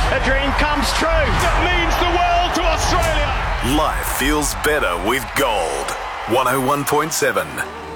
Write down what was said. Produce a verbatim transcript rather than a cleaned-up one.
A dream comes true. That means the world to Australia. Life feels better with gold. one oh one point seven.